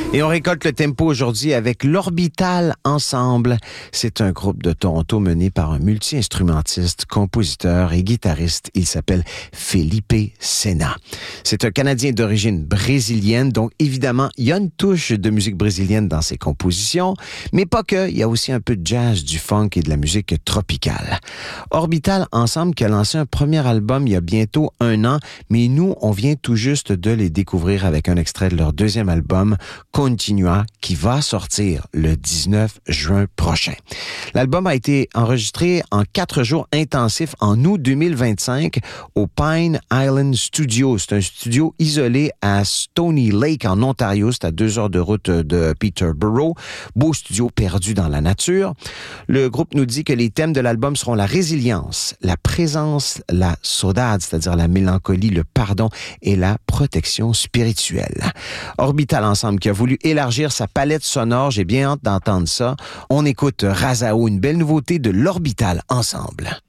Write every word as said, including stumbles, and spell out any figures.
Et on récolte le tempo aujourd'hui avec l'Orbital Ensemble. C'est un groupe de Toronto mené par un multi-instrumentiste, compositeur et guitariste. Il s'appelle Felipe Sena. C'est un Canadien d'origine brésilienne, donc évidemment, il y a une touche de musique brésilienne dans ses compositions, mais pas que, il y a aussi un peu de jazz, du funk et de la musique tropicale. Orbital Ensemble qui a lancé un premier album il y a bientôt un an, mais nous, on vient tout juste de les découvrir avec un extrait de leur deuxième album, Continua, qui va sortir le dix-neuf juin prochain. L'album a été enregistré en quatre jours intensifs en août deux mille vingt-cinq au Pine Island Studio. C'est un studio isolé à Stony Lake en Ontario. C'est à deux heures de route de Peterborough. Beau studio perdu dans la nature. Le groupe nous dit que les thèmes de l'album seront la résilience, la présence, la saudade, c'est-à-dire la mélancolie, le pardon et la protection spirituelle. Orbital Ensemble qui a voulu élargir sa palette sonore. J'ai bien hâte d'entendre ça. On écoute Razao, une belle nouveauté de l'Orbital Ensemble.